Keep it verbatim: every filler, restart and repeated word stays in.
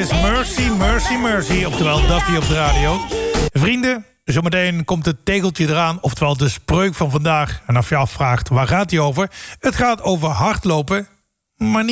is Mercy, Mercy, Mercy. Oftewel Duffy op de radio. Vrienden, zometeen komt het tegeltje eraan. Oftewel de spreuk van vandaag. En als je afvraagt, waar gaat die over? Het gaat over hardlopen, maar niet